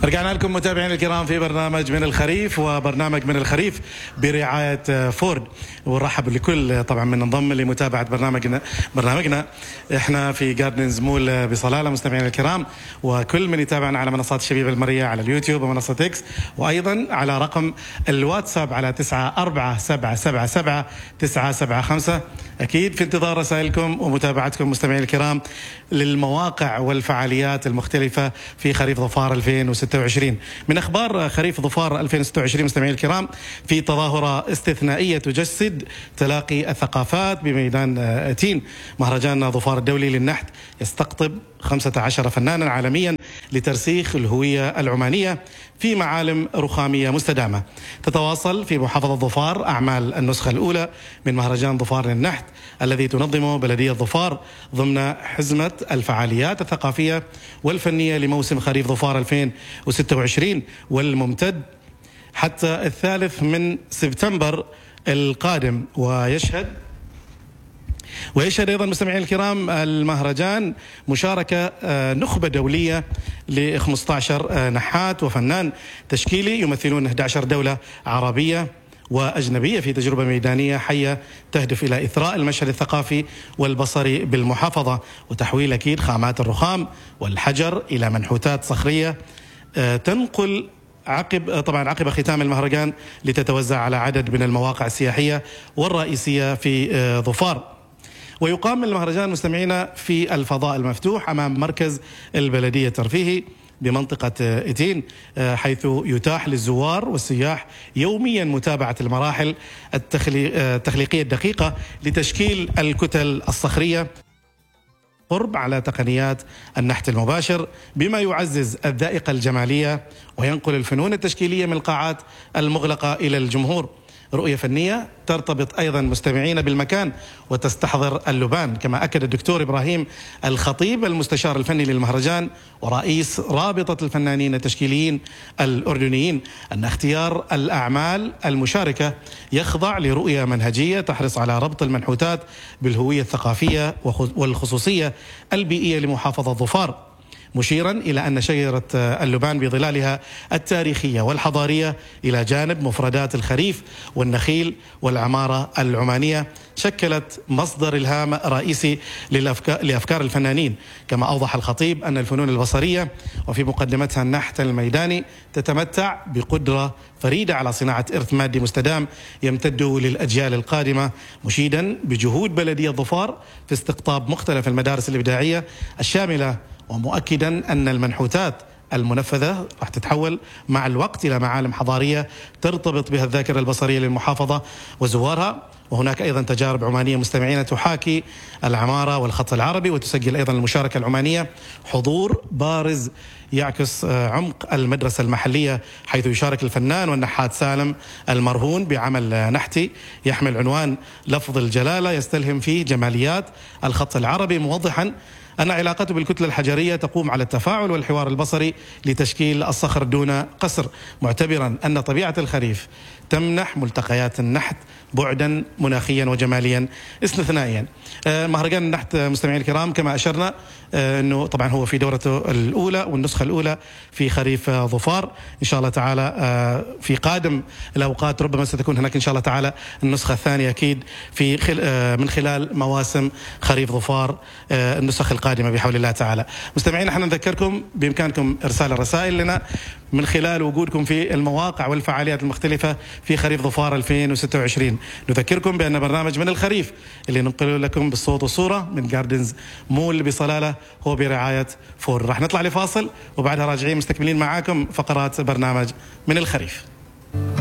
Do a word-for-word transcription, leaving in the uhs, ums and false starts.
رجعنا لكم متابعينا الكرام في برنامج من الخريف، وبرنامج من الخريف برعاية فورد. ونرحب لكل طبعا من انضم لمتابعة برنامجنا برنامجنا احنا في جاردنز مول بصلالة. مستمعينا الكرام وكل من يتابعنا على منصات الشبيبة المرية على اليوتيوب ومنصة اكس، وايضا على رقم الواتساب على تسعة أربعة سبعة سبعة سبعة تسعة سبعة خمسة. اكيد في انتظار رسائلكم ومتابعتكم مستمعينا الكرام للمواقع والفعاليات المختلفة في خريف ظفار ألفين وستة وعشرين. من أخبار خريف ظفار ألفين وستة وعشرين مستمعينا الكرام، في تظاهرة استثنائية تجسد تلاقي الثقافات بميدان اتين. مهرجان ظفار الدولي للنحت يستقطب خمسة عشر فنانا عالميا لترسيخ الهوية العمانية في معالم رخامية مستدامة. تتواصل في محافظة ظفار أعمال النسخة الأولى من مهرجان ظفار للنحت الذي تنظمه بلدية ظفار ضمن حزمة الفعاليات الثقافية والفنية لموسم خريف ظفار ألفين وستة وعشرين، والممتد حتى الثالث من سبتمبر القادم. ويشهد ويشهد أيضا مستمعين الكرام المهرجان مشاركة نخبة دولية ل خمسة عشر نحات وفنان تشكيلي يمثلون إحدى عشرة دولة عربية وأجنبية في تجربة ميدانية حية تهدف إلى إثراء المشهد الثقافي والبصري بالمحافظة، وتحويل أكيد خامات الرخام والحجر إلى منحوتات صخرية تنقل عقب طبعا عقب ختام المهرجان لتتوزع على عدد من المواقع السياحية والرئيسية في ظفار. ويقام المهرجان مستمعينا في الفضاء المفتوح أمام مركز البلدية الترفيهي بمنطقة اتين، حيث يتاح للزوار والسياح يوميا متابعة المراحل التخليقية الدقيقة لتشكيل الكتل الصخرية قرب على تقنيات النحت المباشر، بما يعزز الذائقة الجمالية وينقل الفنون التشكيلية من القاعات المغلقة إلى الجمهور. رؤية فنية ترتبط أيضا مستمعين بالمكان وتستحضر اللبان، كما أكد الدكتور إبراهيم الخطيب المستشار الفني للمهرجان ورئيس رابطة الفنانين التشكيليين الأردنيين أن اختيار الأعمال المشاركة يخضع لرؤية منهجية تحرص على ربط المنحوتات بالهوية الثقافية والخصوصية البيئية لمحافظة ظفار، مشيرا إلى أن شجرة اللبان بظلالها التاريخية والحضارية إلى جانب مفردات الخريف والنخيل والعمارة العمانية شكلت مصدر إلهام رئيسي لأفكار الفنانين. كما أوضح الخطيب أن الفنون البصرية وفي مقدمتها النحت الميداني تتمتع بقدرة فريدة على صناعة إرث مادي مستدام يمتد للأجيال القادمة، مشيدا بجهود بلدية ظفار في استقطاب مختلف المدارس الإبداعية الشاملة، ومؤكدا أن المنحوتات المنفذة راح تتحول مع الوقت إلى معالم حضارية ترتبط بها الذاكرة البصرية للمحافظة وزوارها. وهناك أيضا تجارب عمانية مستمعين تحاكي العمارة والخط العربي، وتسجل أيضا المشاركة العمانية حضور بارز يعكس عمق المدرسة المحلية، حيث يشارك الفنان والنحات سالم المرهون بعمل نحتي يحمل عنوان لفظ الجلالة يستلهم فيه جماليات الخط العربي، موضحا أن علاقته بالكتلة الحجرية تقوم على التفاعل والحوار البصري لتشكيل الصخر دون قصر، معتبرا أن طبيعة الخريف تمنح ملتقيات النحت بعدا مناخيا وجماليا استثنائيا. مهرجان النحت مستمعين الكرام كما أشرنا أنه طبعا هو في دورته الأولى والنسخة الأولى في خريف ظفار. إن شاء الله تعالى في قادم الأوقات ربما ستكون هناك إن شاء الله تعالى النسخة الثانية أكيد في خل من خلال مواسم خريف ظفار النسخ القادمة بحول الله تعالى. مستمعين احنا نذكركم بإمكانكم إرسال الرسائل لنا من خلال وجودكم في المواقع والفعاليات المختلفة في خريف ظفار ألفين وستة وعشرين. نذكركم بأن برنامج من الخريف اللي ننقله لكم بالصوت والصورة من جاردنز مول بصلالة هو برعاية فور. راح نطلع لفاصل وبعدها راجعين مستكملين معاكم فقرات برنامج من الخريف.